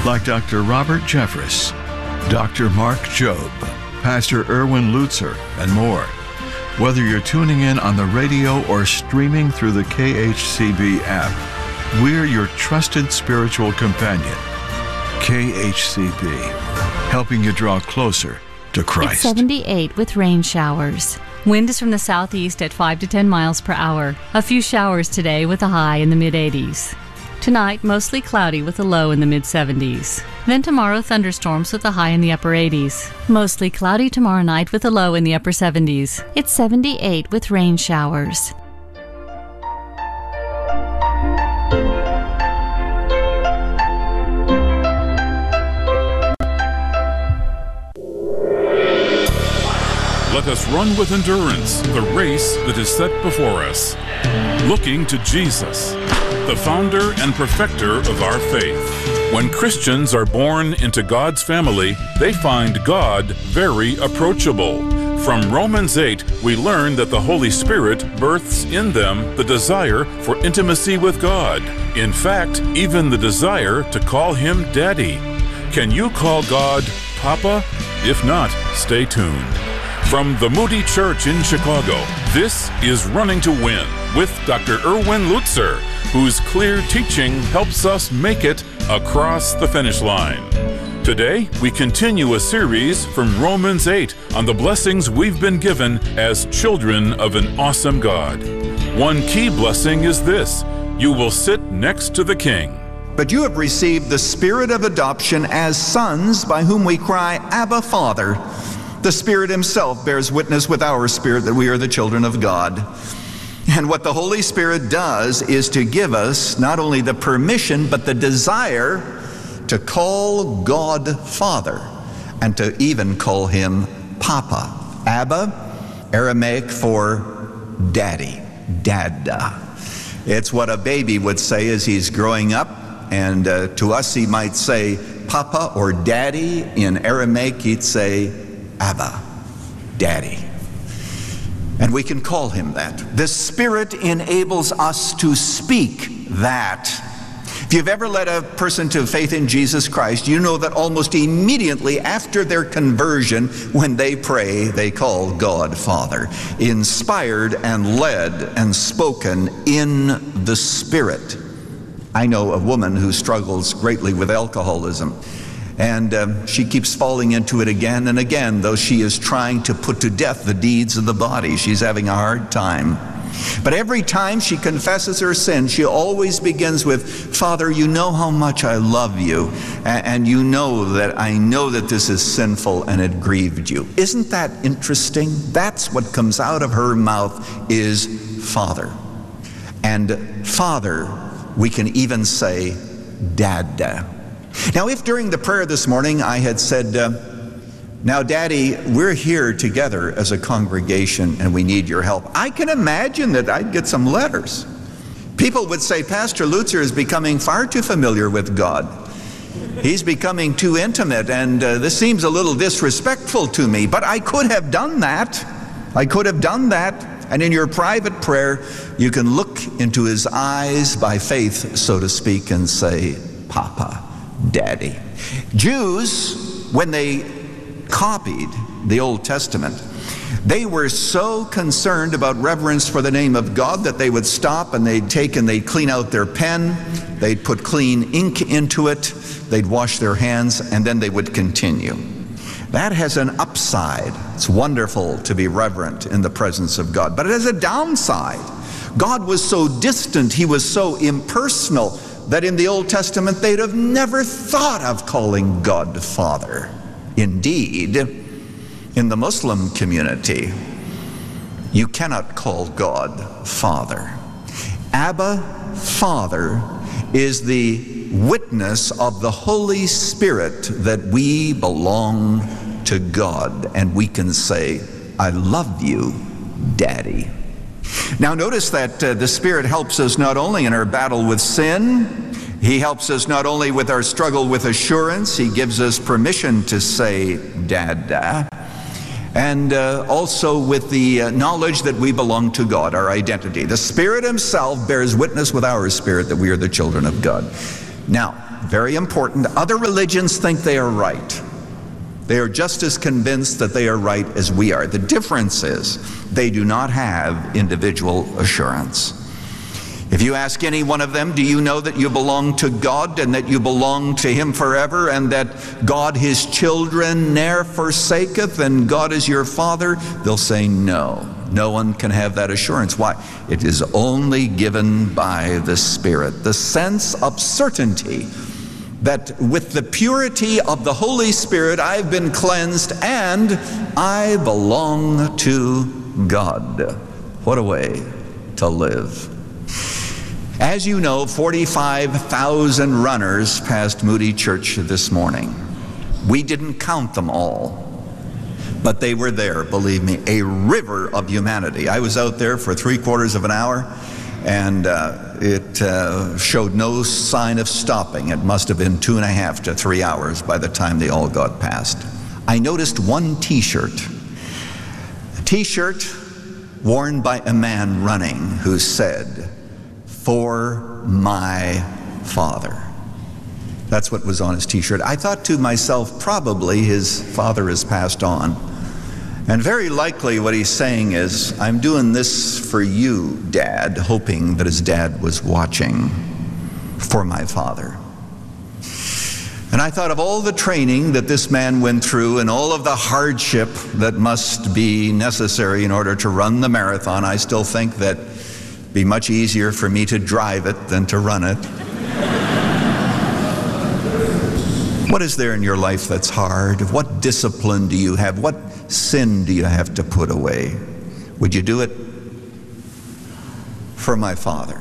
like Dr. Robert Jeffress, Dr. Mark Jobe, Pastor Erwin Lutzer, and more. Whether you're tuning in on the radio or streaming through the KHCB app, we're your trusted spiritual companion. KHCB, helping you draw closer to Christ. It's 78 with rain showers. Wind is from the southeast at 5 to 10 miles per hour. A few showers today with a high in the mid-80s. Tonight, mostly cloudy with a low in the mid-70s. Then tomorrow, thunderstorms with a high in the upper 80s. Mostly cloudy tomorrow night with a low in the upper 70s. It's 78 with rain showers. Let us run with endurance the race that is set before us, looking to Jesus, the founder and perfecter of our faith. When Christians are born into God's family, they find God very approachable. From Romans 8, we learn that the Holy Spirit births in them the desire for intimacy with God. In fact, even the desire to call Him Daddy. Can you call God Papa? If not, stay tuned. From the Moody Church in Chicago, this is Running to Win with Dr. Erwin Lutzer, whose clear teaching helps us make it across the finish line. Today, we continue a series from Romans 8 on the blessings we've been given as children of an awesome God. One key blessing is this: you will sit next to the King. But you have received the Spirit of adoption as sons, by whom we cry, Abba, Father. The Spirit Himself bears witness with our spirit that we are the children of God. And what the Holy Spirit does is to give us not only the permission, but the desire to call God Father, and to even call Him Papa. Abba, Aramaic for Daddy, Dada. It's what a baby would say as he's growing up, and to us he might say Papa or Daddy. In Aramaic he'd say Abba, Daddy. And we can call Him that. The Spirit enables us to speak that. If you've ever led a person to faith in Jesus Christ, you know that almost immediately after their conversion, when they pray, they call God Father, inspired and led and spoken in the Spirit. I know a woman who struggles greatly with alcoholism. And she keeps falling into it again and again, though she is trying to put to death the deeds of the body. She's having a hard time. But every time she confesses her sin, she always begins with, Father, you know how much I love you, and you know that I know that this is sinful and it grieved you. Isn't that interesting? That's what comes out of her mouth is Father. And Father, we can even say Dada. Now, if during the prayer this morning I had said, now, Daddy, we're here together as a congregation and we need your help, I can imagine that I'd get some letters. People would say, Pastor Lutzer is becoming far too familiar with God. He's becoming too intimate, and this seems a little disrespectful to me. But I could have done that. I could have done that. And in your private prayer, you can look into His eyes by faith, so to speak, and say, Papa, Daddy. Jews, when they copied the Old Testament, they were so concerned about reverence for the name of God that they would stop and they'd clean out their pen, they'd put clean ink into it, they'd wash their hands, and then they would continue. That has an upside. It's wonderful to be reverent in the presence of God. But it has a downside. God was so distant, He was so impersonal, that in the Old Testament they'd have never thought of calling God Father. Indeed, in the Muslim community, you cannot call God Father. Abba, Father, is the witness of the Holy Spirit that we belong to God, and we can say, I love you, Daddy. Now notice that the Spirit helps us not only in our battle with sin, He helps us not only with our struggle with assurance, He gives us permission to say, Dada, and also with the knowledge that we belong to God, our identity. The Spirit Himself bears witness with our spirit that we are the children of God. Now, very important, other religions think they are right. They are just as convinced that they are right as we are. The difference is they do not have individual assurance. If you ask any one of them, do you know that you belong to God and that you belong to Him forever and that God His children ne'er forsaketh and God is your Father? They'll say no. No one can have that assurance. Why? It is only given by the Spirit. The sense of certainty that with the purity of the Holy Spirit I've been cleansed and I belong to God. What a way to live. As you know, 45,000 runners passed Moody Church this morning. We didn't count them all, but they were there, believe me, a river of humanity. I was out there for 3/4 of an hour, and it showed no sign of stopping. It must have been 2.5 to 3 hours by the time they all got past. I noticed one T-shirt, a T-shirt worn by a man running who said, "For my Father." That's what was on his T-shirt. I thought to myself, probably his father has passed on. And very likely what he's saying is, I'm doing this for you, Dad, hoping that his dad was watching, for my father. And I thought of all the training that this man went through and all of the hardship that must be necessary in order to run the marathon. I still think that it'd be much easier for me to drive it than to run it. What is there in your life that's hard? What discipline do you have? What sin do you have to put away? Would you do it for my Father?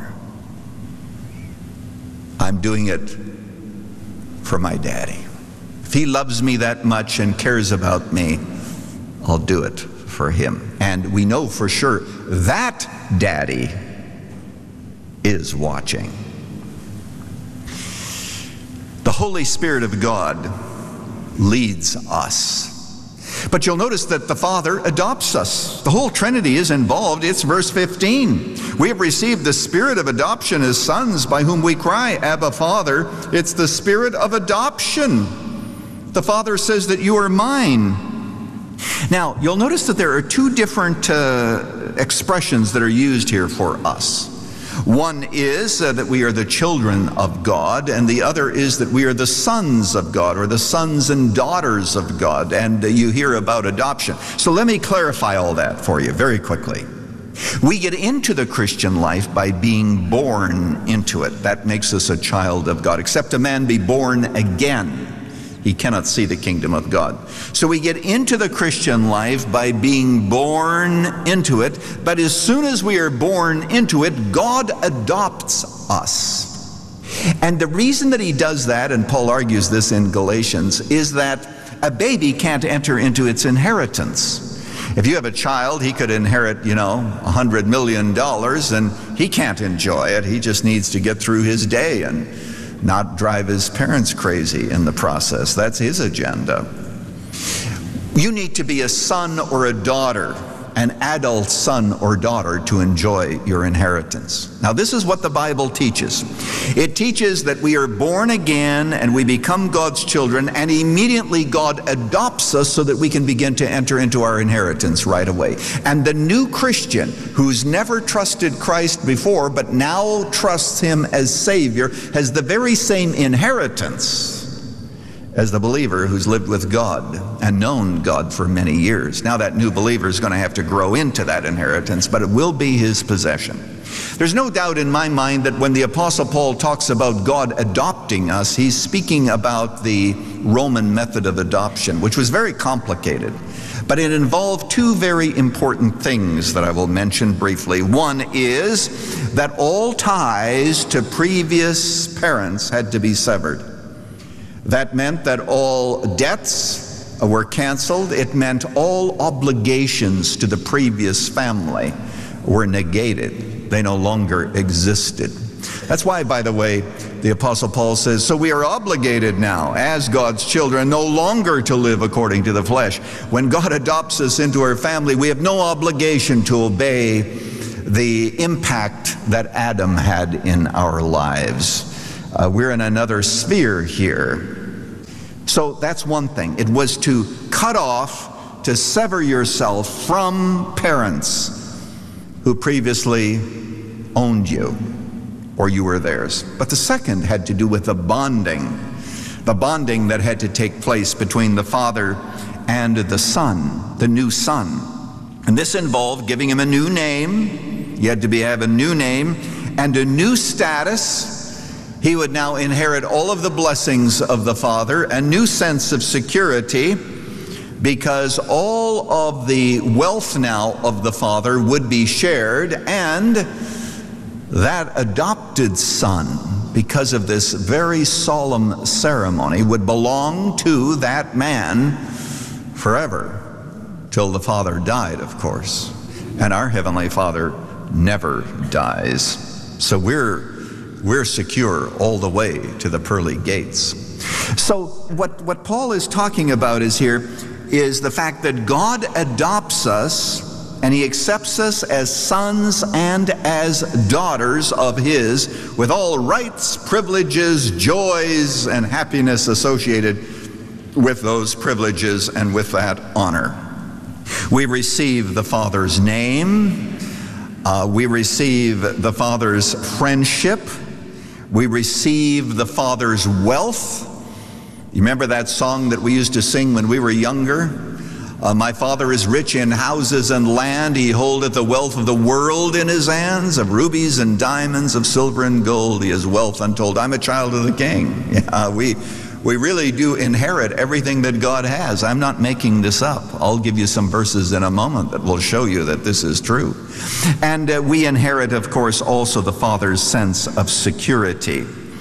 I'm doing it for my daddy. If he loves me that much and cares about me, I'll do it for him. And we know for sure that daddy is watching. The Holy Spirit of God leads us. But you'll notice that the Father adopts us. The whole Trinity is involved. It's verse 15. We have received the Spirit of adoption as sons, by whom we cry, Abba, Father. It's the Spirit of adoption. The Father says that you are mine. Now, you'll notice that there are two different expressions that are used here for us. One is that we are the children of God, and the other is that we are the sons of God, or the sons and daughters of God, and you hear about adoption. So let me clarify all that for you very quickly. We get into the Christian life by being born into it. That makes us a child of God. Except a man be born again, he cannot see the kingdom of God. So we get into the Christian life by being born into it, but as soon as we are born into it, God adopts us. And the reason that he does that, and Paul argues this in Galatians, is that a baby can't enter into its inheritance. If you have a child, he could inherit, $100 million, and he can't enjoy it. He just needs to get through his day and not drive his parents crazy in the process. That's his agenda. You need to be a son or a daughter, an adult son or daughter, to enjoy your inheritance. Now, this is what the Bible teaches. It teaches that we are born again and we become God's children, and immediately God adopts us so that we can begin to enter into our inheritance right away. And the new Christian who's never trusted Christ before but now trusts him as Savior has the very same inheritance as the believer who's lived with God and known God for many years. Now that new believer is going to have to grow into that inheritance, but it will be his possession. There's no doubt in my mind that when the Apostle Paul talks about God adopting us, he's speaking about the Roman method of adoption, which was very complicated. But it involved two very important things that I will mention briefly. One is that all ties to previous parents had to be severed. That meant that all debts were canceled. It meant all obligations to the previous family were negated. They no longer existed. That's why, by the way, the Apostle Paul says, so we are obligated now, as God's children, no longer to live according to the flesh. When God adopts us into our family, we have no obligation to obey the impact that Adam had in our lives. We're in another sphere here. So that's one thing. It was to cut off, to sever yourself from parents who previously owned you, or you were theirs. But the second had to do with the bonding that had to take place between the Father and the Son, the new Son. And this involved giving him a new name. He had to have a new name and a new status. He would now inherit all of the blessings of the Father, a new sense of security, because all of the wealth now of the Father would be shared, and that adopted son, because of this very solemn ceremony, would belong to that man forever, till the Father died, of course. And our Heavenly Father never dies. So we're secure all the way to the pearly gates. So what Paul is talking about is the fact that God adopts us, and he accepts us as sons and as daughters of his, with all rights, privileges, joys, and happiness associated with those privileges and with that honor. We receive the Father's name. We receive the Father's friendship. We receive the Father's wealth. You remember that song that we used to sing when we were younger? My Father is rich in houses and land. He holdeth the wealth of the world in his hands. Of rubies and diamonds, of silver and gold, he has wealth untold. I'm a child of the King. Yeah, we really do inherit everything that God has. I'm not making this up. I'll give you some verses in a moment that will show you that this is true. And we inherit, of course, also the Father's sense of security.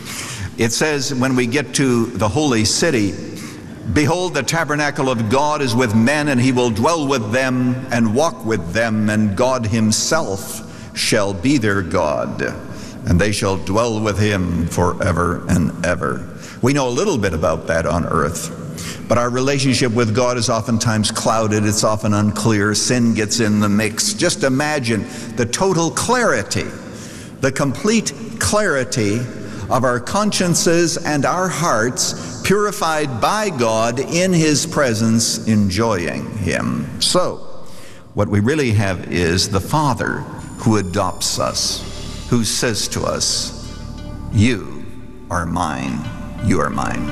It says when we get to the holy city, behold, the tabernacle of God is with men, and he will dwell with them and walk with them, and God himself shall be their God, and they shall dwell with him forever and ever. We know a little bit about that on earth, but our relationship with God is oftentimes clouded. It's often unclear. Sin gets in the mix. Just imagine the total clarity, the complete clarity of our consciences and our hearts, purified by God in his presence, enjoying him. So, what we really have is the Father who adopts us, who says to us, you are mine. You are mine.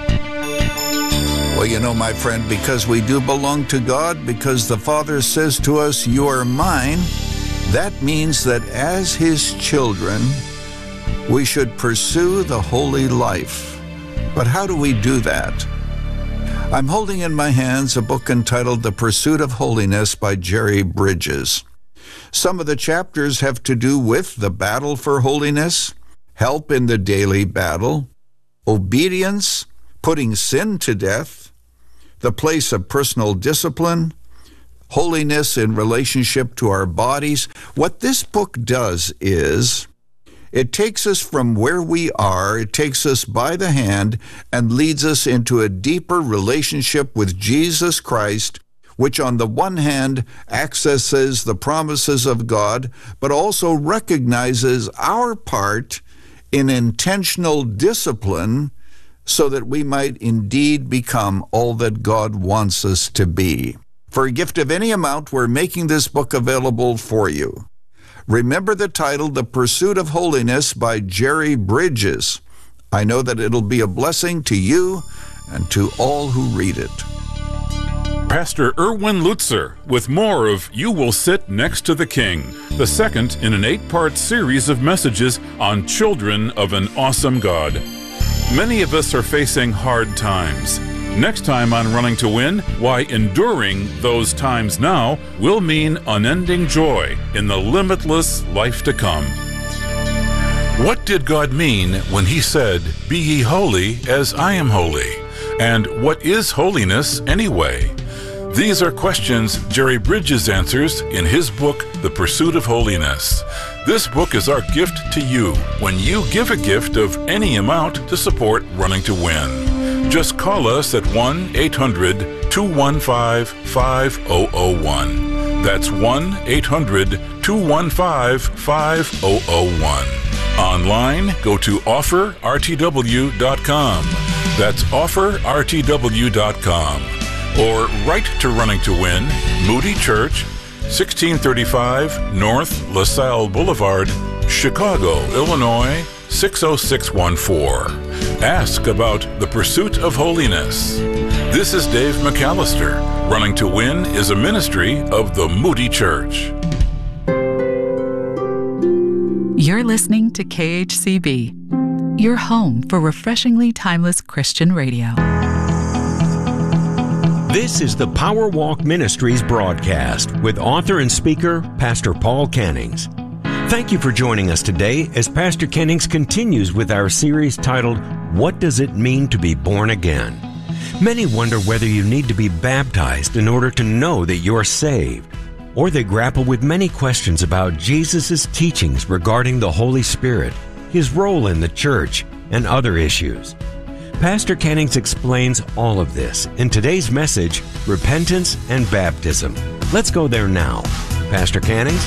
Well, you know, my friend, because we do belong to God, because the Father says to us, you are mine, that means that as his children, we should pursue the holy life. But how do we do that? I'm holding in my hands a book entitled The Pursuit of Holiness by Jerry Bridges. Some of the chapters have to do with the battle for holiness, help in the daily battle, obedience, putting sin to death, the place of personal discipline, holiness in relationship to our bodies. What this book does is it takes us from where we are, it takes us by the hand and leads us into a deeper relationship with Jesus Christ, which on the one hand accesses the promises of God, but also recognizes our part in intentional discipline so that we might indeed become all that God wants us to be. For a gift of any amount, we're making this book available for you. Remember the title, The Pursuit of Holiness by Jerry Bridges. I know that it'll be a blessing to you and to all who read it. Pastor Erwin Lutzer with more of You Will Sit Next to the King, the second in an 8-part series of messages on children of an awesome God. Many of us are facing hard times. Next time on Running to Win, why enduring those times now will mean unending joy in the limitless life to come. What did God mean when he said, "Be ye holy as I am holy"? And what is holiness anyway? These are questions Jerry Bridges answers in his book, The Pursuit of Holiness. This book is our gift to you when you give a gift of any amount to support Running to Win. Just call us at 1-800-215-5001. That's 1-800-215-5001. Online, go to offerrtw.com. That's offerrtw.com. Or write to Running to Win, Moody Church, 1635 North LaSalle Boulevard, Chicago, Illinois, 60614. Ask about the pursuit of holiness. This is Dave McAllister. Running to Win is a ministry of the Moody Church. You're listening to KHCB, your home for refreshingly timeless Christian radio. This is the Power Walk Ministries broadcast with author and speaker, Pastor Paul Cannings. Thank you for joining us today as Pastor Cannings continues with our series titled, What Does It Mean to Be Born Again? Many wonder whether you need to be baptized in order to know that you're saved, or they grapple with many questions about Jesus' teachings regarding the Holy Spirit, His role in the church, and other issues. Pastor Cannings explains all of this in today's message, Repentance and Baptism. Let's go there now. Pastor Cannings?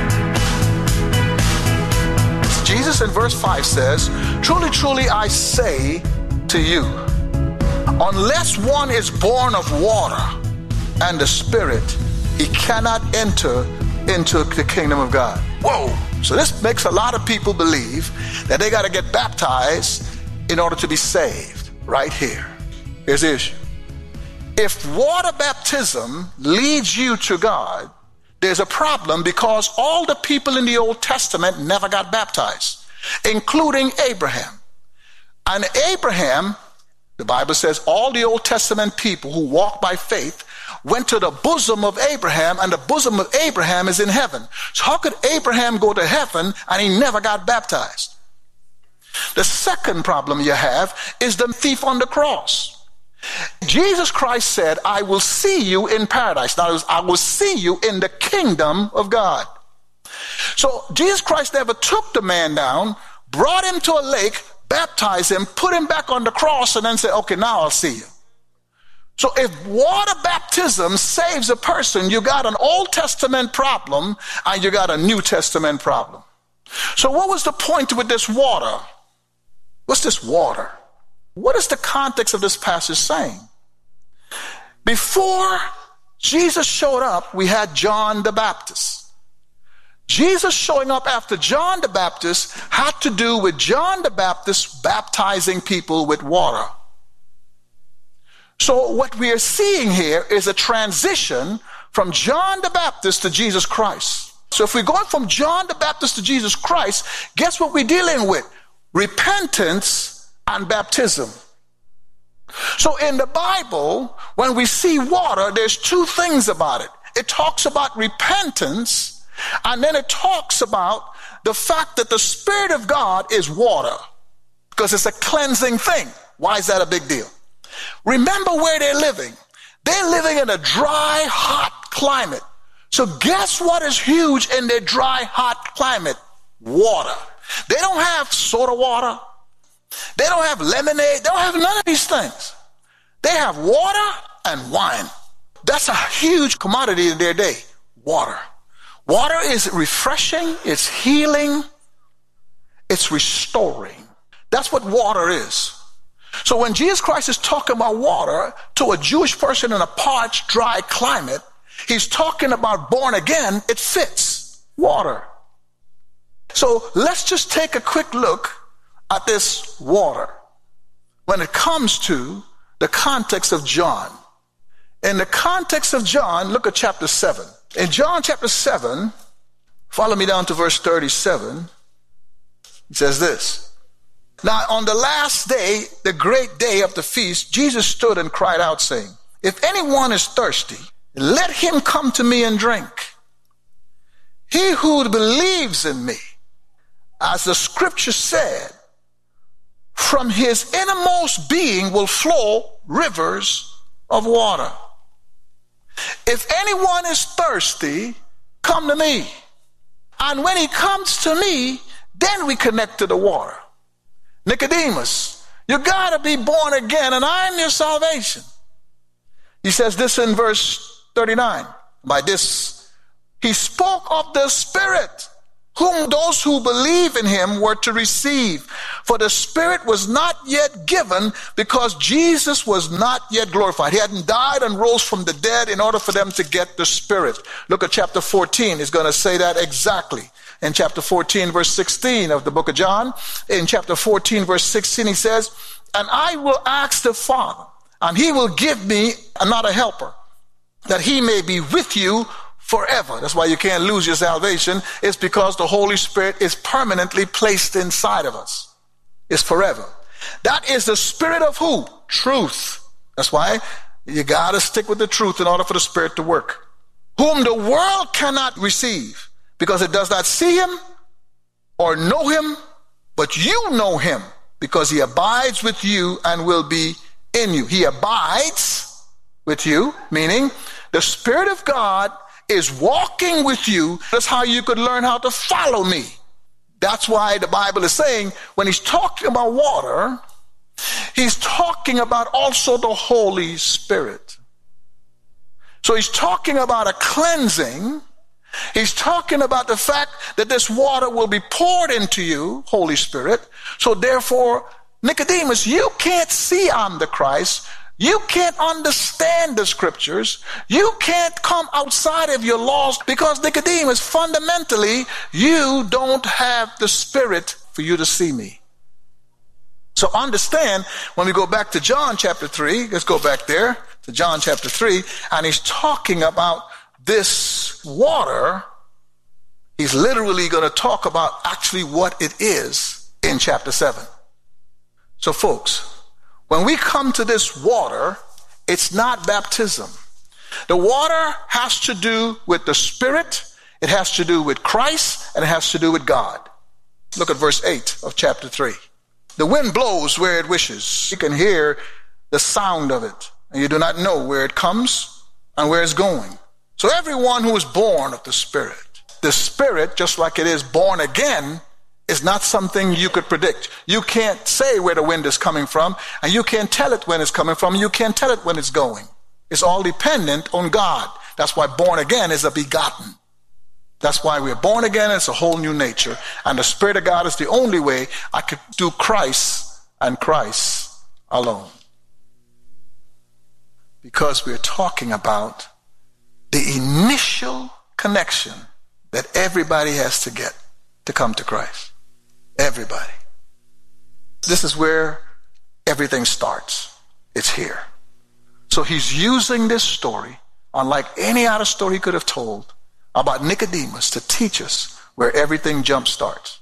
Jesus in verse 5 says, Truly, truly, I say to you, unless one is born of water and the Spirit, he cannot enter into the kingdom of God. Whoa! So this makes a lot of people believe that they got to get baptized in order to be saved. Right here. Here's the issue. If water baptism leads you to God, there's a problem because all the people in the Old Testament never got baptized, including Abraham. And Abraham, the Bible says, all the Old Testament people who walk by faith went to the bosom of Abraham, and the bosom of Abraham is in heaven. So how could Abraham go to heaven and he never got baptized? The second problem you have is the thief on the cross. Jesus Christ said, I will see you in paradise. Now, I will see you in the kingdom of God. So Jesus Christ never took the man down, brought him to a lake, baptized him, put him back on the cross, and then said, okay, now I'll see you. So if water baptism saves a person, you got an Old Testament problem and you got a New Testament problem. So what was the point with this water? What's this water? What is the context of this passage saying? Before Jesus showed up, we had John the Baptist. Jesus showing up after John the Baptist had to do with John the Baptist baptizing people with water. So what we are seeing here is a transition from John the Baptist to Jesus Christ. So if we're going from John the Baptist to Jesus Christ, guess what we're dealing with? Repentance and baptism. So in the Bible, when we see water, there's two things about it. It talks about repentance, and then it talks about the fact that the Spirit of God is water, because it's a cleansing thing. Why is that a big deal? Remember where they're living. They're living in a dry, hot climate. So guess what is huge in their dry, hot climate? Water. They don't have soda water. They don't have lemonade. They don't have none of these things. They have water and wine. That's a huge commodity in their day. Water. Water is refreshing. It's healing. It's restoring. That's what water is. So when Jesus Christ is talking about water to a Jewish person in a parched, dry climate, he's talking about born again. It fits water. So let's just take a quick look at this water when it comes to the context of John. In the context of John, look at chapter 7. In John chapter 7, follow me down to verse 37. He says this. Now, on the last day, the great day of the feast, Jesus stood and cried out, saying, If anyone is thirsty, let him come to me and drink. He who believes in me, as the scripture said, from his innermost being will flow rivers of water. If anyone is thirsty, come to me. And when he comes to me, then we connect to the water. Nicodemus, you got to be born again, and I'm your salvation. He says this in verse 39. By this, he spoke of the Spirit whom those who believe in him were to receive. For the Spirit was not yet given because Jesus was not yet glorified. He hadn't died and rose from the dead in order for them to get the Spirit. Look at chapter 14. It's going to say that exactly. In chapter 14, verse 16 of the book of John, in chapter 14, verse 16, he says, and I will ask the Father, and he will give me another helper, that he may be with you forever. That's why you can't lose your salvation. It's because the Holy Spirit is permanently placed inside of us. It's forever. That is the Spirit of who? Truth. That's why you got to stick with the truth in order for the Spirit to work. Whom the world cannot receive because it does not see him or know him, but you know him because he abides with you and will be in you. He abides with you, meaning the Spirit of God is walking with you. That's how you could learn how to follow me. That's why the Bible is saying when he's talking about water, he's talking about also the Holy Spirit. So he's talking about a cleansing. He's talking about the fact that this water will be poured into you, Holy Spirit. So therefore, Nicodemus, you can't see I'm the Christ. You can't understand the scriptures. You can't come outside of your laws because, Nicodemus, fundamentally, you don't have the Spirit for you to see me. So understand, when we go back to John chapter 3, let's go back there to John chapter 3, and he's talking about this water. He's literally going to talk about actually what it is in chapter 7. So folks, when we come to this water, it's not baptism. The water has to do with the Spirit, it has to do with Christ, and it has to do with God. Look at verse 8 of chapter 3. The wind blows where it wishes. You can hear the sound of it, and you do not know where it comes and where it's going. So everyone who is born of the Spirit, just like it is born again, is not something you could predict. You can't say where the wind is coming from, and you can't tell it when it's coming from. You can't tell it when it's going. It's all dependent on God. That's why born again is a begotten. That's why we're born again. It's a whole new nature. And the Spirit of God is the only way I could do Christ and Christ alone. Because we're talking about the initial connection that everybody has to get to come to Christ. Everybody. This is where everything starts. It's here. So he's using this story, unlike any other story he could have told, about Nicodemus to teach us where everything jump starts.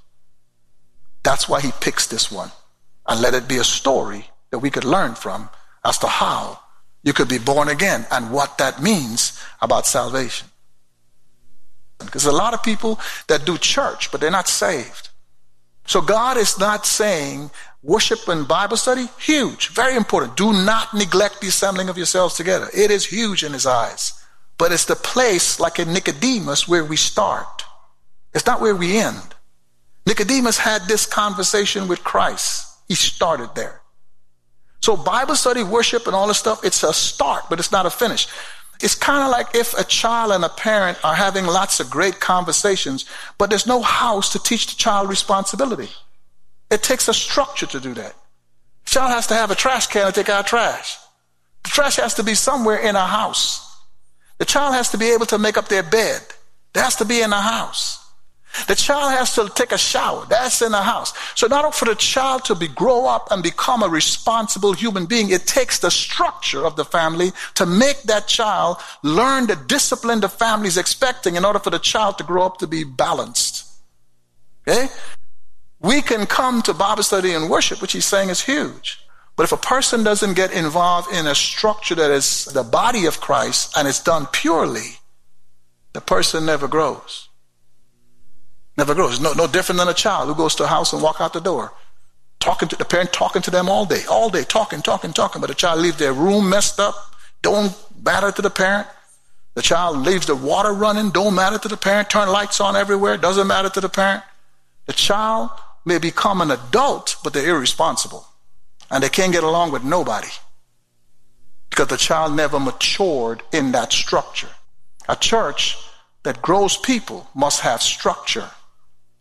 That's why he picks this one and let it be a story that we could learn from as to how you could be born again and what that means about salvation. Because a lot of people that do church, but they're not saved. So God is not saying worship and Bible study, huge, very important. Do not neglect the assembling of yourselves together. It is huge in his eyes. But it's the place, like in Nicodemus, where we start. It's not where we end. Nicodemus had this conversation with Christ. He started there. So Bible study, worship, and all this stuff, it's a start, but it's not a finish. It's kind of like if a child and a parent are having lots of great conversations, but there's no house to teach the child responsibility. It takes a structure to do that. The child has to have a trash can to take out trash. The trash has to be somewhere in a house. The child has to be able to make up their bed. That has to be in a house. The child has to take a shower. That's in the house. So not only for the child to grow up and become a responsible human being, it takes the structure of the family to make that child learn the discipline the family is expecting in order for the child to grow up to be balanced. Okay? We can come to Bible study and worship, which he's saying is huge. But if a person doesn't get involved in a structure that is the body of Christ and it's done purely, the person never grows. Never grows. No different than a child who goes to a house and walk out the door, talking to the parent, talking to them all day, talking. But the child leaves their room messed up, don't matter to the parent. The child leaves the water running, don't matter to the parent. Turn lights on everywhere, doesn't matter to the parent. The child may become an adult, but they're irresponsible. And they can't get along with nobody because the child never matured in that structure. A church that grows people must have structure.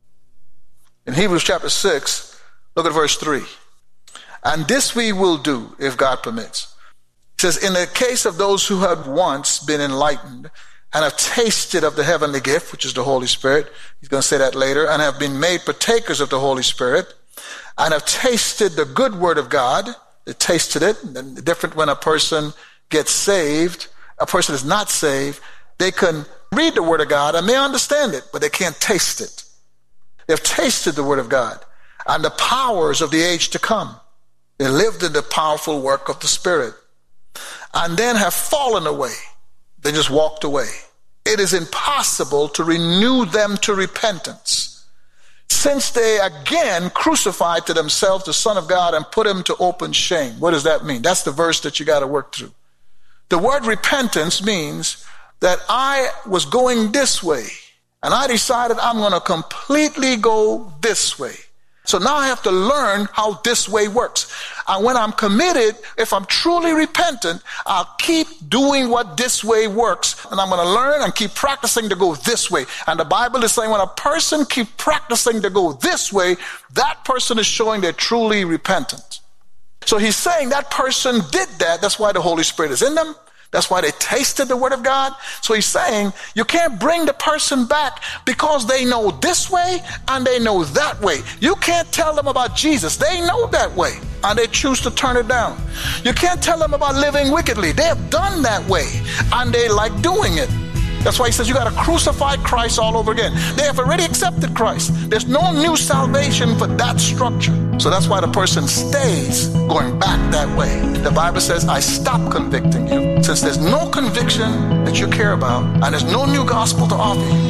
In Hebrews chapter 6, look at verse 3. And this we will do if God permits. It says, in the case of those who have once been enlightened and have tasted of the heavenly gift, which is the Holy Spirit, he's going to say that later, and have been made partakers of the Holy Spirit, and have tasted the good word of God. They tasted it. And different when a person gets saved, a person is not saved, they can read the word of God and they understand it, but they can't taste it. They've tasted the word of God and the powers of the age to come. They lived in the powerful work of the Spirit and then have fallen away. They just walked away. It is impossible to renew them to repentance, since they again crucified to themselves the Son of God and put him to open shame. What does that mean? That's the verse that you got to work through. The word repentance means that I was going this way and I decided I'm going to completely go this way. So now I have to learn how this way works. And when I'm committed, if I'm truly repentant, I'll keep doing what this way works. And I'm going to learn and keep practicing to go this way. And the Bible is saying when a person keeps practicing to go this way, that person is showing they're truly repentant. So he's saying that person did that. That's why the Holy Spirit is in them. That's why they tasted the word of God. So he's saying you can't bring the person back because they know this way and they know that way. You can't tell them about Jesus. They know that way and they choose to turn it down. You can't tell them about living wickedly. They have done that way and they like doing it. That's why he says you got to crucify Christ all over again. They have already accepted Christ. There's no new salvation for that structure. So that's why the person stays going back that way. The Bible says, I stop convicting you. Since there's no conviction that you care about and there's no new gospel to offer you.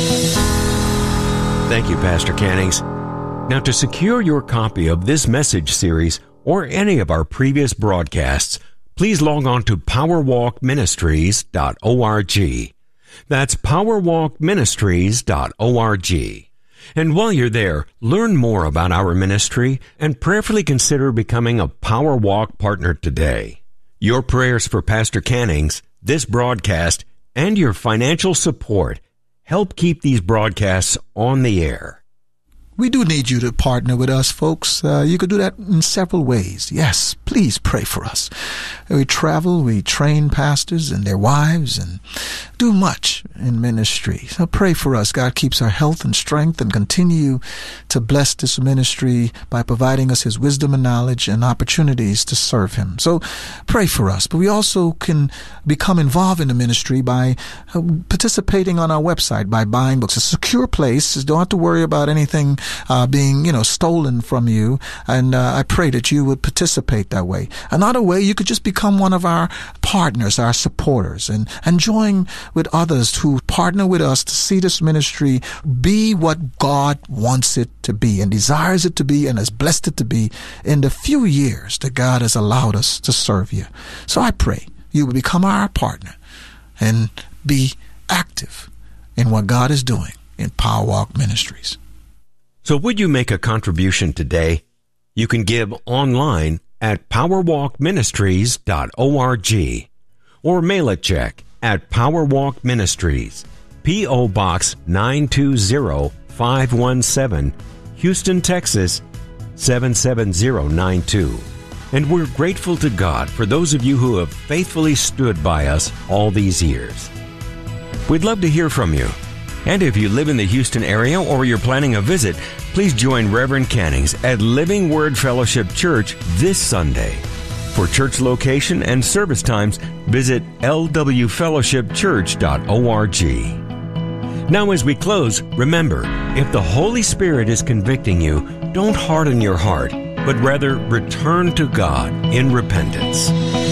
Thank you, Pastor Cannings. Now, to secure your copy of this message series or any of our previous broadcasts, please log on to powerwalkministries.org. That's powerwalkministries.org. And while you're there, learn more about our ministry and prayerfully consider becoming a Power Walk partner today. Your prayers for Pastor Cannings, this broadcast, and your financial support help keep these broadcasts on the air. We do need you to partner with us, folks. You could do that in several ways. Yes, please pray for us. We travel, we train pastors and their wives and do much in ministry. So pray for us. God keeps our health and strength and continue to bless this ministry by providing us his wisdom and knowledge and opportunities to serve him. So pray for us. But we also can become involved in the ministry by participating on our website, by buying books. It's a secure place. You don't have to worry about anything being, stolen from you. And I pray that you would participate that way. Another way, you could just become one of our partners, our supporters, and join with others who partner with us to see this ministry be what God wants it to be and desires it to be and has blessed it to be in the few years that God has allowed us to serve you. So I pray you will become our partner and be active in what God is doing in Power Walk Ministries. So would you make a contribution today? You can give online at powerwalkministries.org or mail a check at Powerwalk Ministries, P.O. Box 920517, Houston, Texas 77092. And we're grateful to God for those of you who have faithfully stood by us all these years. We'd love to hear from you. And if you live in the Houston area or you're planning a visit, please join Reverend Cannings at Living Word Fellowship Church this Sunday. For church location and service times, visit lwfellowshipchurch.org. Now as we close, remember, if the Holy Spirit is convicting you, don't harden your heart, but rather return to God in repentance.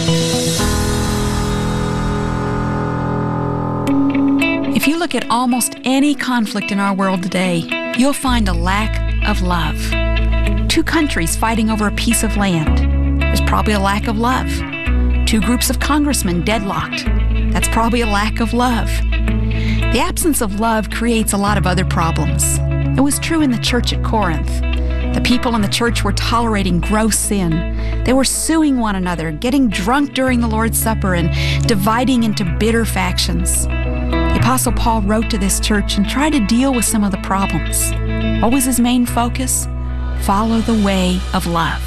If you look at almost any conflict in our world today, you'll find a lack of love. Two countries fighting over a piece of land. There's probably a lack of love. Two groups of congressmen deadlocked. That's probably a lack of love. The absence of love creates a lot of other problems. It was true in the church at Corinth. The people in the church were tolerating gross sin. They were suing one another, getting drunk during the Lord's Supper, and dividing into bitter factions. The Apostle Paul wrote to this church and tried to deal with some of the problems. What was his main focus? Follow the way of love.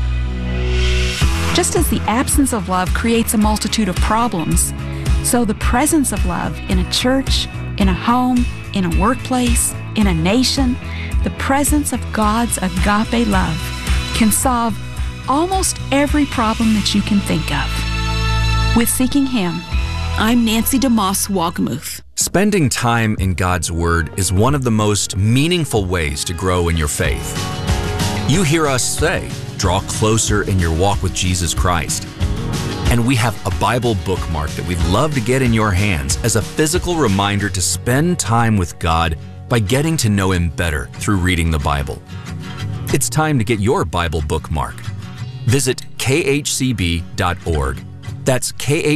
Just as the absence of love creates a multitude of problems, so the presence of love in a church, in a home, in a workplace, in a nation, the presence of God's agape love can solve almost every problem that you can think of. With Seeking Him, I'm Nancy DeMoss Wolgemuth. Spending time in God's Word is one of the most meaningful ways to grow in your faith. You hear us say, draw closer in your walk with Jesus Christ. And we have a Bible bookmark that we'd love to get in your hands as a physical reminder to spend time with God by getting to know Him better through reading the Bible. It's time to get your Bible bookmark. Visit khcb.org. That's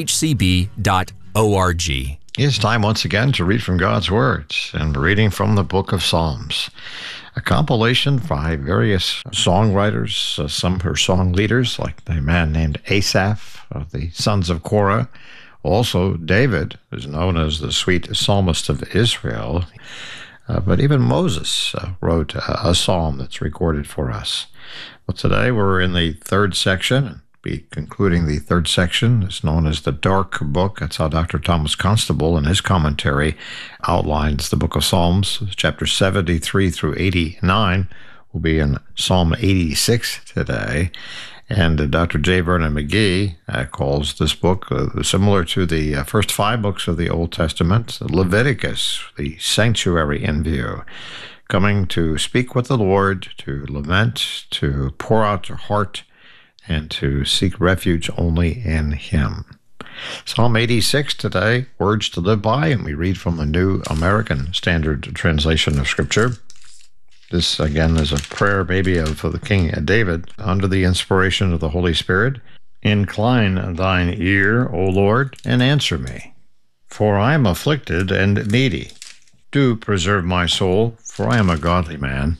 khcb.org. It's time once again to read from God's Word, and we're reading from the book of Psalms, a compilation by various songwriters, some are song leaders, like the man named Asaph of the sons of Korah. Also, David is known as the sweet psalmist of Israel. But even Moses wrote a psalm that's recorded for us. Well, today we're in the third section, and be concluding the third section. It's known as the Dark Book. That's how Dr. Thomas Constable, in his commentary, outlines the book of Psalms. Chapter 73 through 89 will be in Psalm 86 today. And Dr. J. Vernon McGee calls this book similar to the first 5 books of the Old Testament, Leviticus, the sanctuary in view, coming to speak with the Lord, to lament, to pour out your heart, and to seek refuge only in Him. Psalm 86 today, Words to Live By, and we read from the New American Standard Translation of Scripture. This, again, is a prayer maybe of the King David under the inspiration of the Holy Spirit. Incline thine ear, O Lord, and answer me, for I am afflicted and needy. Do preserve my soul, for I am a godly man.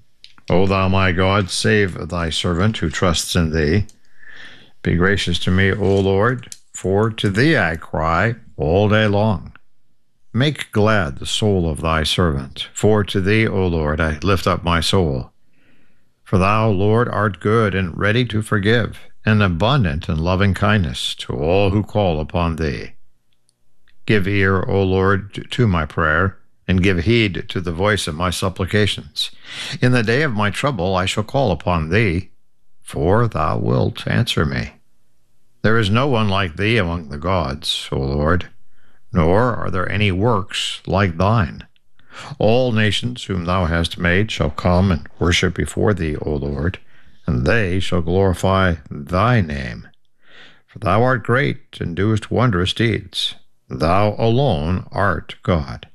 O thou my God, save thy servant who trusts in thee. Be gracious to me, O Lord, for to thee I cry all day long. Make glad the soul of thy servant, for to thee, O Lord, I lift up my soul. For thou, Lord, art good and ready to forgive, and abundant in loving kindness to all who call upon thee. Give ear, O Lord, to my prayer, and give heed to the voice of my supplications. In the day of my trouble I shall call upon thee, for thou wilt answer me. There is no one like thee among the gods, O Lord, nor are there any works like thine. All nations whom thou hast made shall come and worship before thee, O Lord, and they shall glorify thy name. For thou art great and doest wondrous deeds. Thou alone art God.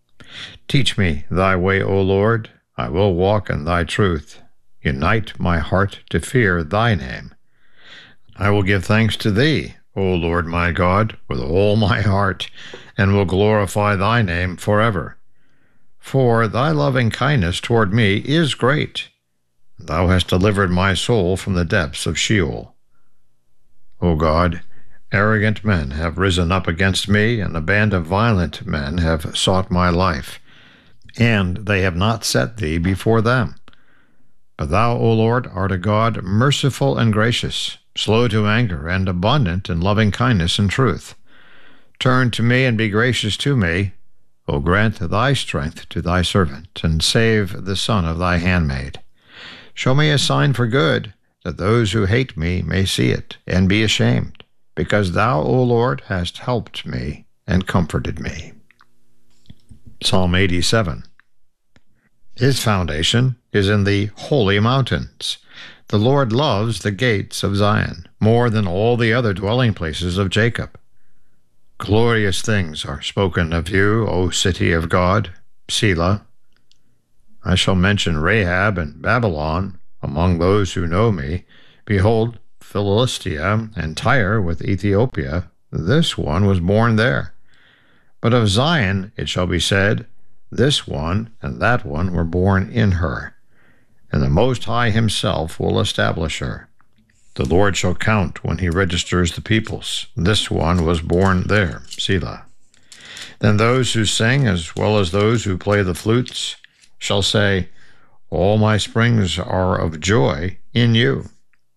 Teach me thy way, O Lord. I will walk in thy truth. Unite my heart to fear thy name. I will give thanks to thee, O Lord my God, with all my heart, and will glorify thy name forever. For thy loving kindness toward me is great. Thou hast delivered my soul from the depths of Sheol. O God, arrogant men have risen up against me, and a band of violent men have sought my life, and they have not set thee before them. But thou, O Lord, art a God merciful and gracious, slow to anger, and abundant in loving kindness and truth. Turn to me and be gracious to me. O grant thy strength to thy servant, and save the son of thy handmaid. Show me a sign for good, that those who hate me may see it, and be ashamed, because thou, O Lord, hast helped me and comforted me. Psalm 87. His foundation is in the holy mountains. The Lord loves the gates of Zion more than all the other dwelling places of Jacob. Glorious things are spoken of you, O city of God, Selah. I shall mention Rahab and Babylon among those who know me. Behold, Philistia and Tyre with Ethiopia, this one was born there. But of Zion it shall be said, this one and that one were born in her, and the Most High himself will establish her. The Lord shall count when he registers the peoples. This one was born there, Selah. Then those who sing, as well as those who play the flutes, shall say, All my springs are of joy in you.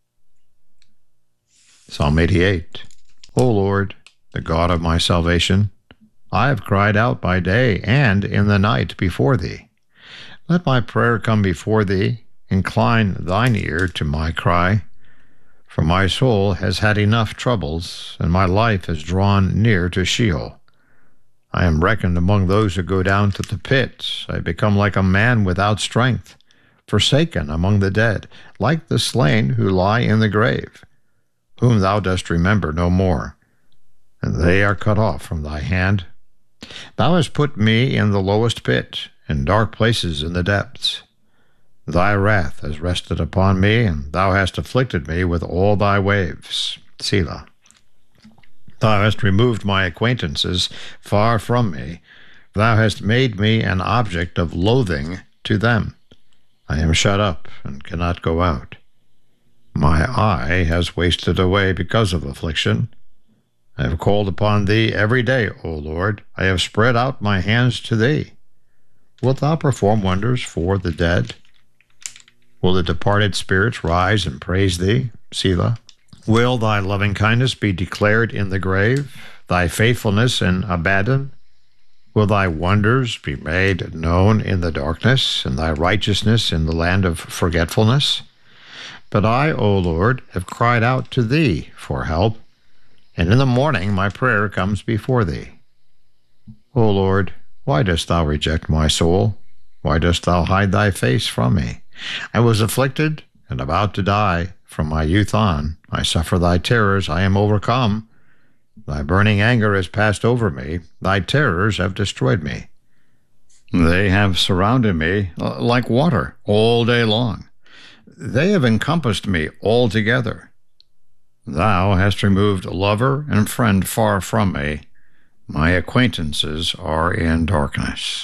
Psalm 88. O Lord, the God of my salvation, I have cried out by day and in the night before thee. Let my prayer come before thee. Incline thine ear to my cry. For my soul has had enough troubles, and my life has drawn near to Sheol. I am reckoned among those who go down to the pit. I become like a man without strength, forsaken among the dead, like the slain who lie in the grave, whom thou dost remember no more, and they are cut off from thy hand. Thou hast put me in the lowest pit, in dark places in the depths. Thy wrath has rested upon me, and thou hast afflicted me with all thy waves. Selah. Thou hast removed my acquaintances far from me. Thou hast made me an object of loathing to them. I am shut up and cannot go out. My eye has wasted away because of affliction. I have called upon thee every day, O Lord. I have spread out my hands to thee. Wilt thou perform wonders for the dead? Will the departed spirits rise and praise thee? Selah. Will thy loving kindness be declared in the grave, thy faithfulness in Abaddon? Will thy wonders be made known in the darkness, and thy righteousness in the land of forgetfulness? But I, O Lord, have cried out to thee for help, and in the morning my prayer comes before thee. O Lord, why dost thou reject my soul? Why dost thou hide thy face from me? I was afflicted and about to die. From my youth on, I suffer thy terrors, I am overcome. Thy burning anger has passed over me. Thy terrors have destroyed me. They have surrounded me like water all day long. They have encompassed me altogether. Thou hast removed lover and friend far from me. My acquaintances are in darkness.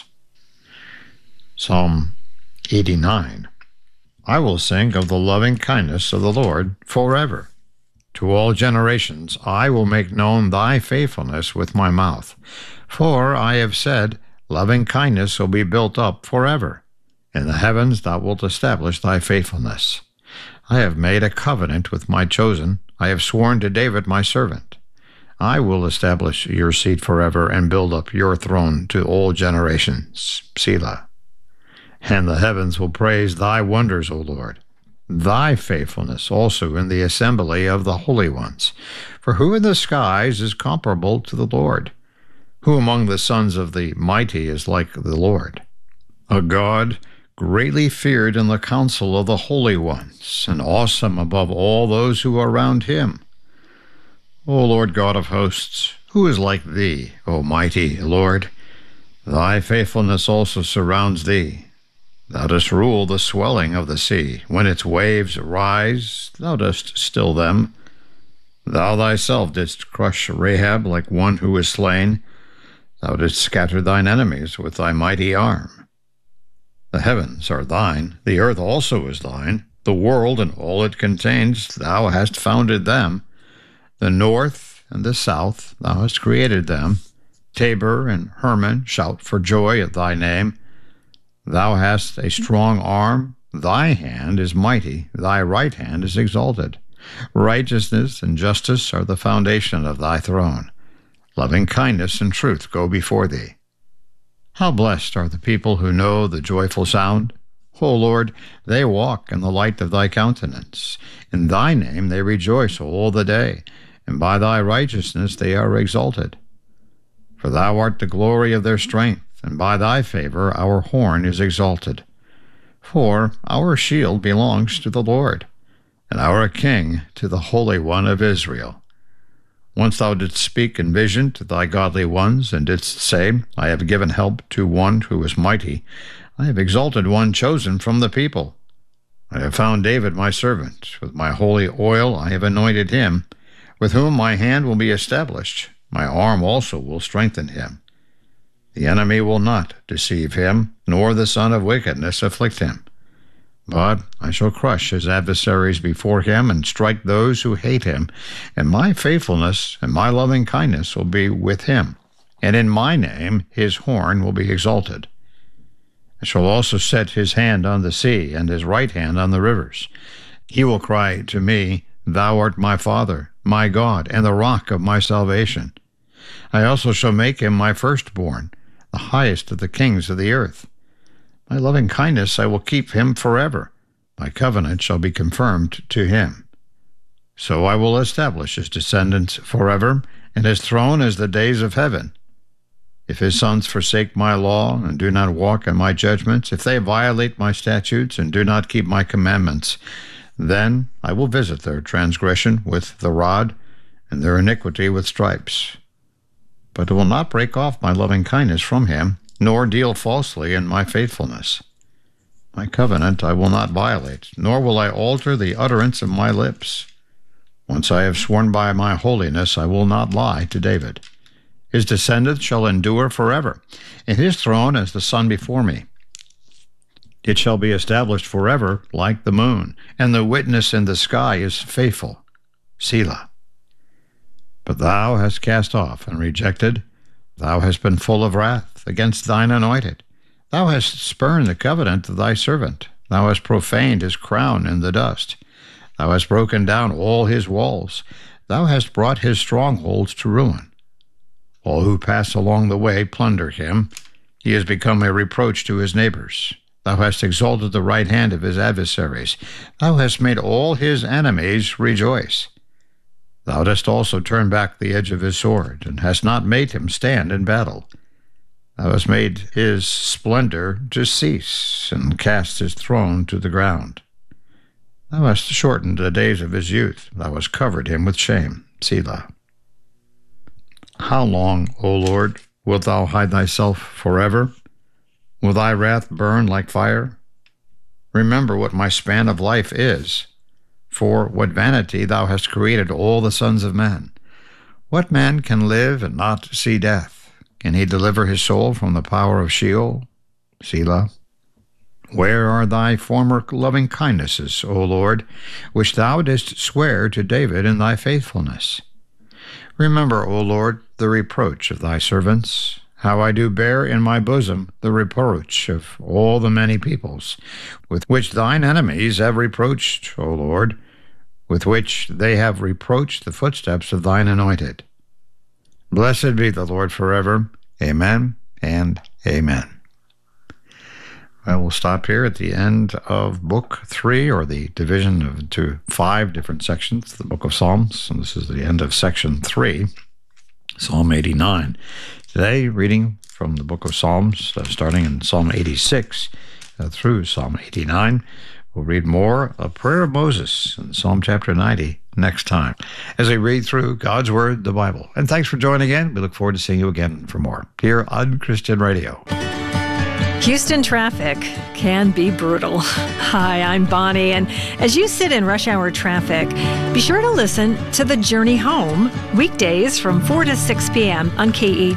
Psalm 89. I will sing of the loving kindness of the Lord forever. To all generations I will make known thy faithfulness with my mouth. For I have said, loving kindness will be built up forever. In the heavens thou wilt establish thy faithfulness. I have made a covenant with my chosen. I have sworn to David my servant. I will establish your seat forever and build up your throne to all generations. Selah. And the heavens will praise thy wonders, O Lord, thy faithfulness also in the assembly of the holy ones. For who in the skies is comparable to the Lord? Who among the sons of the mighty is like the Lord? A God greatly feared in the council of the holy ones, and awesome above all those who are around him. O Lord God of hosts, who is like thee, O mighty Lord? Thy faithfulness also surrounds thee. Thou dost rule the swelling of the sea. When its waves rise, thou dost still them. Thou thyself didst crush Rahab like one who is slain. Thou didst scatter thine enemies with thy mighty arm. The heavens are thine, the earth also is thine, the world and all it contains, thou hast founded them. The north and the south, thou hast created them. Tabor and Hermon shout for joy at thy name. Thou hast a strong arm, thy hand is mighty, thy right hand is exalted. Righteousness and justice are the foundation of thy throne. Loving kindness and truth go before thee. How blessed are the people who know the joyful sound. O Lord, they walk in the light of thy countenance. In thy name they rejoice all the day, and by thy righteousness they are exalted. For thou art the glory of their strength, and by thy favor our horn is exalted. For our shield belongs to the Lord, and our King to the Holy One of Israel. Once thou didst speak in vision to thy godly ones, and didst say, I have given help to one who is mighty. I have exalted one chosen from the people. I have found David my servant. With my holy oil I have anointed him, with whom my hand will be established. My arm also will strengthen him. The enemy will not deceive him, nor the son of wickedness afflict him. But I shall crush his adversaries before him and strike those who hate him, and my faithfulness and my loving kindness will be with him, and in my name his horn will be exalted. and shall also set his hand on the sea, and his right hand on the rivers. He will cry to me, Thou art my Father, my God, and the rock of my salvation. I also shall make him my firstborn, the highest of the kings of the earth. My loving kindness I will keep him forever. My covenant shall be confirmed to him. So I will establish his descendants forever, and his throne as the days of heaven. If his sons forsake my law and do not walk in my judgments, if they violate my statutes and do not keep my commandments, then I will visit their transgression with the rod and their iniquity with stripes. But I will not break off my loving kindness from him, nor deal falsely in my faithfulness. My covenant I will not violate, nor will I alter the utterance of my lips. Once I have sworn by my holiness, I will not lie to David. His descendants shall endure forever, and his throne as the sun before me. It shall be established forever like the moon, and the witness in the sky is faithful. Selah. But thou hast cast off and rejected. Thou hast been full of wrath against thine anointed. Thou hast spurned the covenant of thy servant. Thou hast profaned his crown in the dust. Thou hast broken down all his walls. Thou hast brought his strongholds to ruin. All who pass along the way plunder him. He has become a reproach to his neighbors. Thou hast exalted the right hand of his adversaries. Thou hast made all his enemies rejoice. Thou dost also turn back the edge of his sword, and hast not made him stand in battle. Thou hast made his splendor to cease, and cast his throne to the ground. Thou hast shortened the days of his youth. Thou hast covered him with shame. Selah. How long, O Lord, wilt thou hide thyself forever? Will thy wrath burn like fire? Remember what my span of life is. For what vanity thou hast created all the sons of men. What man can live and not see death? Can he deliver his soul from the power of Sheol? Selah. Where are thy former loving kindnesses, O Lord, which thou didst swear to David in thy faithfulness? Remember, O Lord, the reproach of thy servants, how I do bear in my bosom the reproach of all the many peoples, with which thine enemies have reproached, O Lord, with which they have reproached the footsteps of thine anointed. Blessed be the Lord forever. Amen and amen. I will stop here at the end of Book 3, or the division into 5 different sections, the Book of Psalms. And this is the end of Section 3, Psalm 89. Today, reading from the Book of Psalms, starting in Psalm 86 through Psalm 89. We'll read more of Prayer of Moses in Psalm chapter 90 next time as we read through God's Word, the Bible. And thanks for joining in. We look forward to seeing you again for more here on Christian Radio. Houston traffic can be brutal. Hi, I'm Bonnie, and as you sit in rush hour traffic, be sure to listen to The Journey Home weekdays from 4 to 6 p.m. on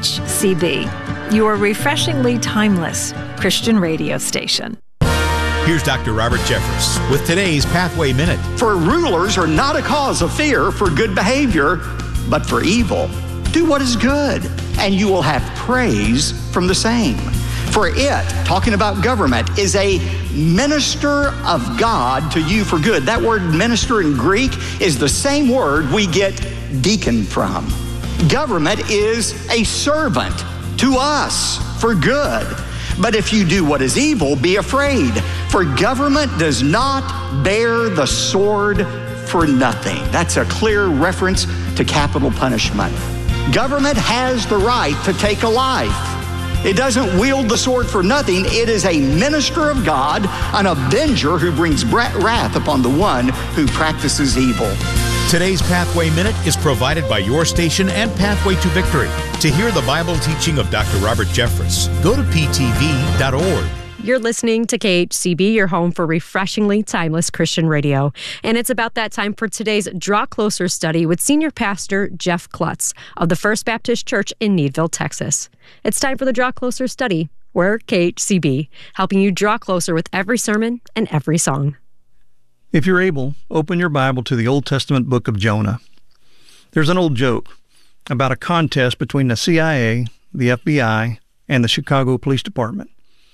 KHCB, your refreshingly timeless Christian radio station. Here's Dr. Robert Jeffress with today's Pathway Minute. For rulers are not a cause of fear for good behavior, but for evil. Do what is good, and you will have praise from the same. For it, talking about government, is a minister of God to you for good. That word minister in Greek is the same word we get deacon from. Government is a servant to us for good. But if you do what is evil, be afraid, for government does not bear the sword for nothing. That's a clear reference to capital punishment. Government has the right to take a life. It doesn't wield the sword for nothing. It is a minister of God, an avenger who brings wrath upon the one who practices evil. Today's Pathway Minute is provided by your station and Pathway to Victory. To hear the Bible teaching of Dr. Robert Jeffress, go to ptv.org. You're listening to KHCB, your home for refreshingly timeless Christian radio. And it's about that time for today's Draw Closer study with Senior Pastor Jeff Klutz of the First Baptist Church in Needville, Texas. It's time for the Draw Closer study. We're KHCB, helping you draw closer with every sermon and every song. If you're able, open your Bible to the Old Testament book of Jonah. There's an old joke about a contest between the CIA, the FBI, and the Chicago Police Department.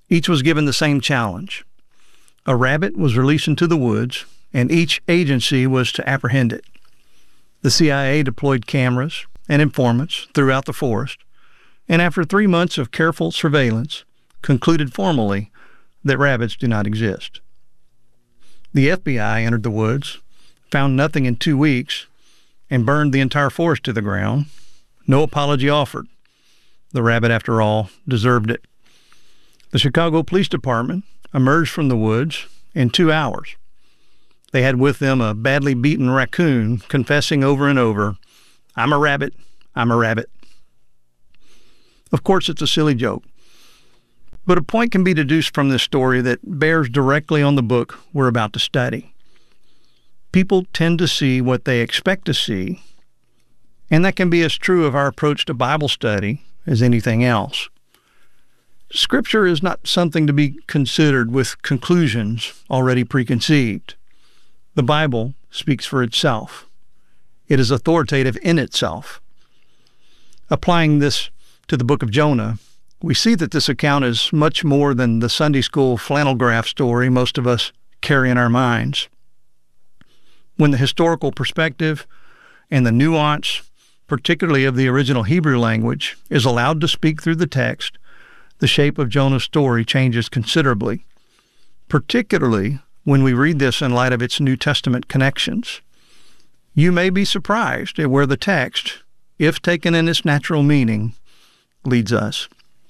Each was given the same challenge. A rabbit was released into the woods, and each agency was to apprehend it. The CIA deployed cameras and informants throughout the forest, and after 3 months of careful surveillance, concluded formally that rabbits do not exist. The FBI entered the woods, found nothing in 2 weeks, and burned the entire forest to the ground. No apology offered. The rabbit, after all, deserved it. The Chicago Police Department emerged from the woods in 2 hours. They had with them a badly beaten raccoon confessing over and over, "I'm a rabbit, I'm a rabbit." Of course, it's a silly joke, but a point can be deduced from this story that bears directly on the book we're about to study. People tend to see what they expect to see, and that can be as true of our approach to Bible study as anything else. Scripture is not something to be considered with conclusions already preconceived. The Bible speaks for itself. It is authoritative in itself. Applying this to the book of Jonah, we see that this account is much more than the Sunday school flannel graph story most of us carry in our minds. When the historical perspective and the nuance, particularly of the original Hebrew language, is allowed to speak through the text, the shape of Jonah's story changes considerably, particularly when we read this in light of its New Testament connections. You may be surprised at where the text, if taken in its natural meaning, leads us.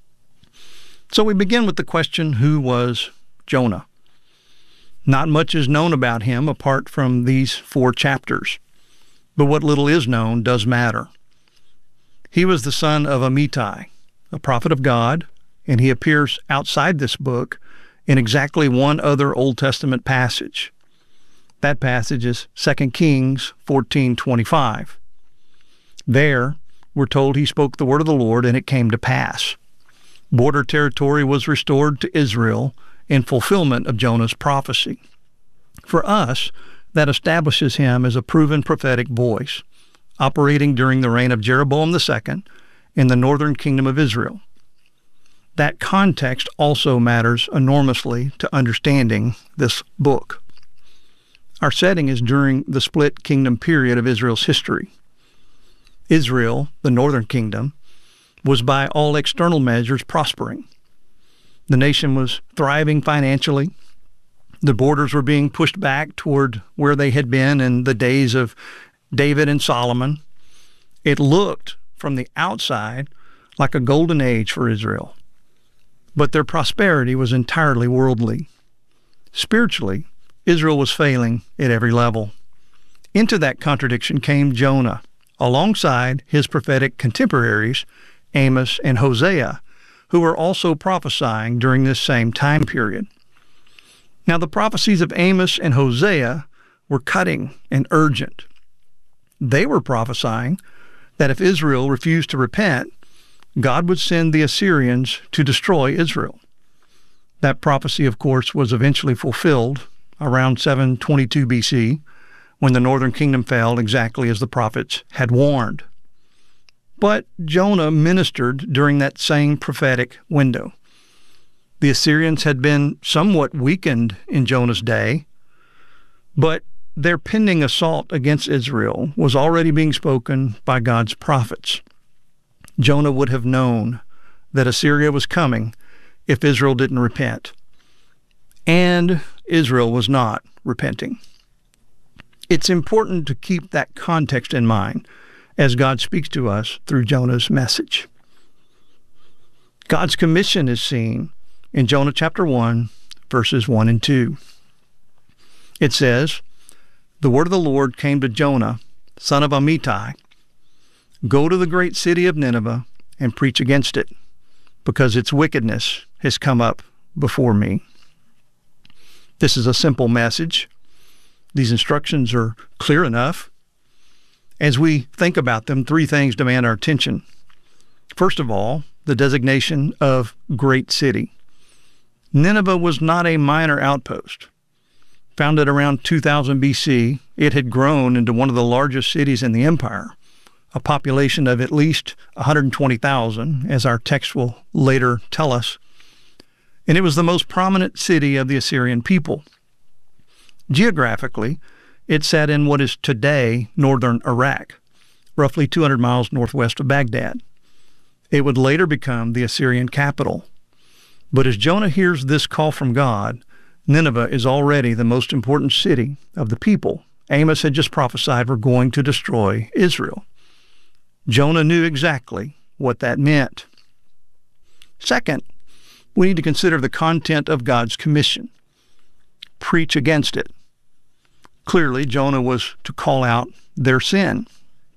So we begin with the question, who was Jonah? Not much is known about him apart from these 4 chapters, but what little is known does matter. He was the son of Amittai, a prophet of God, and he appears outside this book in exactly one other Old Testament passage. That passage is 2 Kings 14:25. There, we're told he spoke the word of the Lord, and it came to pass. Border territory was restored to Israel in fulfillment of Jonah's prophecy. For us, that establishes him as a proven prophetic voice, operating during the reign of Jeroboam II in the northern kingdom of Israel. That context also matters enormously to understanding this book. Our setting is during the split kingdom period of Israel's history. Israel, the northern kingdom, was by all external measures prospering. The nation was thriving financially. The borders were being pushed back toward where they had been in the days of David and Solomon. It looked from the outside like a golden age for Israel. But their prosperity was entirely worldly. Spiritually, Israel was failing at every level. Into that contradiction came Jonah, alongside his prophetic contemporaries, Amos and Hosea, who were also prophesying during this same time period. Now, the prophecies of Amos and Hosea were cutting and urgent. They were prophesying that if Israel refused to repent, God would send the Assyrians to destroy Israel. That prophecy, of course, was eventually fulfilled around 722 BC, when the northern kingdom fell exactly as the prophets had warned. But Jonah ministered during that same prophetic window. The Assyrians had been somewhat weakened in Jonah's day, but their pending assault against Israel was already being spoken by God's prophets. Jonah would have known that Assyria was coming if Israel didn't repent. And Israel was not repenting. It's important to keep that context in mind as God speaks to us through Jonah's message. God's commission is seen in Jonah chapter 1, verses 1 and 2. It says, "The word of the Lord came to Jonah, son of Amittai, go to the great city of Nineveh and preach against it, because its wickedness has come up before me." This is a simple message. These instructions are clear enough. As we think about them, 3 things demand our attention. First of all, the designation of great city. Nineveh was not a minor outpost. Founded around 2000 BC, it had grown into one of the largest cities in the empire, a population of at least 120,000, as our text will later tell us. and it was the most prominent city of the Assyrian people. Geographically, it sat in what is today northern Iraq, roughly 200 miles northwest of Baghdad. It would later become the Assyrian capital. But as Jonah hears this call from God, Nineveh is already the most important city of the people Amos had just prophesied were going to destroy Israel. Jonah knew exactly what that meant. Second, we need to consider the content of God's commission. Preach against it. Clearly, Jonah was to call out their sin.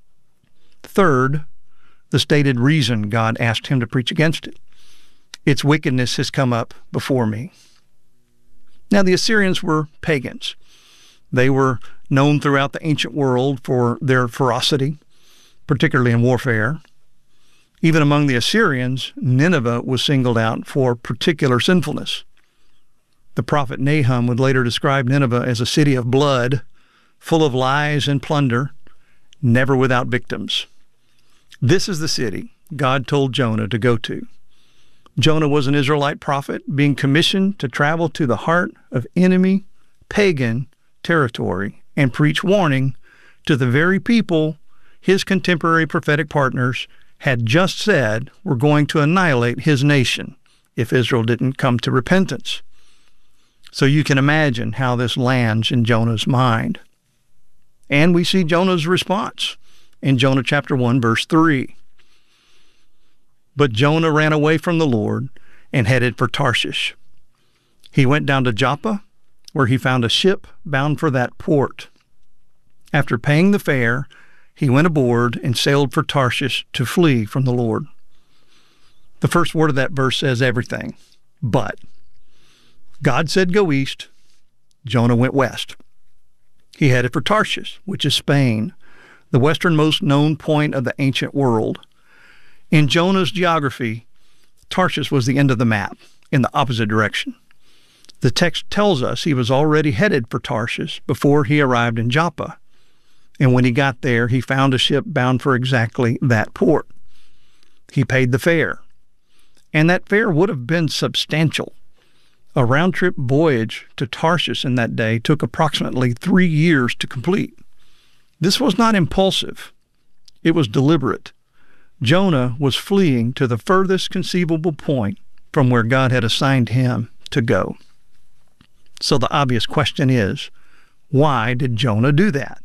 Third, the stated reason God asked him to preach against it. Its wickedness has come up before me. Now, the Assyrians were pagans. They were known throughout the ancient world for their ferocity, particularly in warfare. Even among the Assyrians, Nineveh was singled out for particular sinfulness. The prophet Nahum would later describe Nineveh as a city of blood, full of lies and plunder, never without victims. This is the city God told Jonah to go to. Jonah was an Israelite prophet being commissioned to travel to the heart of enemy, pagan territory and preach warning to the very people his contemporary prophetic partners had just said were going to annihilate his nation if Israel didn't come to repentance. So you can imagine how this lands in Jonah's mind. And we see Jonah's response in Jonah chapter 1, verse 3. But Jonah ran away from the Lord and headed for Tarshish. He went down to Joppa, where he found a ship bound for that port. After paying the fare, he went aboard and sailed for Tarshish to flee from the Lord. The first word of that verse says everything. But God said go east. Jonah went west. He headed for Tarshish, which is Spain, the westernmost known point of the ancient world. In Jonah's geography, Tarshish was the end of the map, in the opposite direction. The text tells us he was already headed for Tarshish before he arrived in Joppa. And when he got there, he found a ship bound for exactly that port. He paid the fare. And that fare would have been substantial. A round-trip voyage to Tarshish in that day took approximately 3 years to complete. This was not impulsive. It was deliberate. Jonah was fleeing to the furthest conceivable point from where God had assigned him to go. So the obvious question is, why did Jonah do that?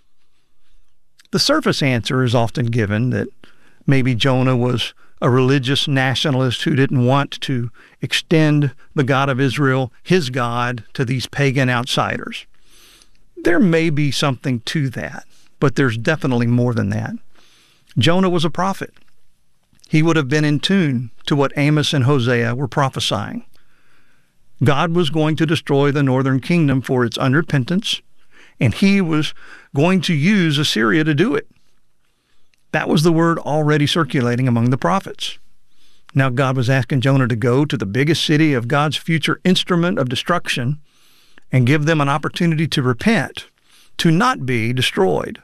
The surface answer is often given that maybe Jonah was a religious nationalist who didn't want to extend the God of Israel, his God, to these pagan outsiders. There may be something to that, but there's definitely more than that. Jonah was a prophet. He would have been in tune to what Amos and Hosea were prophesying. God was going to destroy the northern kingdom for its unrepentance, and he was going to use Assyria to do it. That was the word already circulating among the prophets. Now God was asking Jonah to go to the biggest city of God's future instrument of destruction and give them an opportunity to repent, to not be destroyed.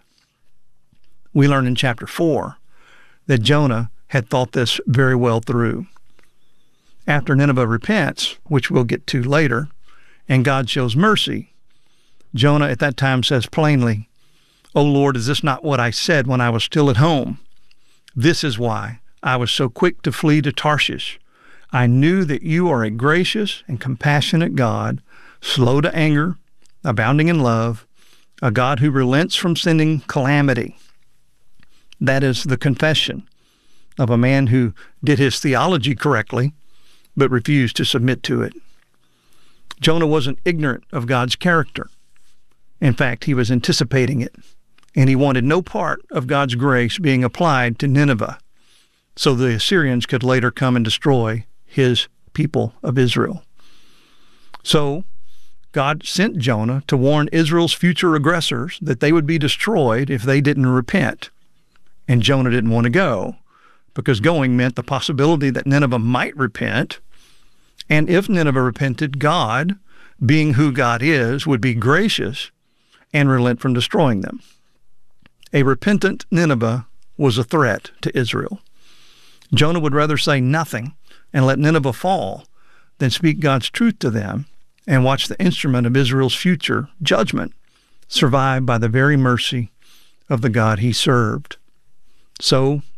We learn in chapter 4 that Jonah had thought this very well through. After Nineveh repents, which we'll get to later, and God shows mercy, Jonah at that time says plainly, "O Lord, is this not what I said when I was still at home? This is why I was so quick to flee to Tarshish. I knew that you are a gracious and compassionate God, slow to anger, abounding in love, a God who relents from sending calamity." That is the confession of a man who did his theology correctly, but refused to submit to it. Jonah wasn't ignorant of God's character. In fact, he was anticipating it, and he wanted no part of God's grace being applied to Nineveh, so the Assyrians could later come and destroy his people of Israel. So God sent Jonah to warn Israel's future aggressors that they would be destroyed if they didn't repent. And Jonah didn't want to go, because going meant the possibility that Nineveh might repent. And if Nineveh repented, God, being who God is, would be gracious and relent from destroying them. A repentant Nineveh was a threat to Israel. Jonah would rather say nothing and let Nineveh fall than speak God's truth to them and watch the instrument of Israel's future judgment survive by the very mercy of the God he served. So,